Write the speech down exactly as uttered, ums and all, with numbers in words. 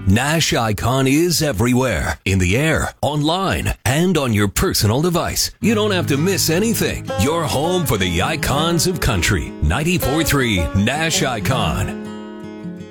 Nash Icon is everywhere, in the air, online, and on your personal device. You don't have to miss anything. You're home for the icons of country. ninety-four point three Nash Icon.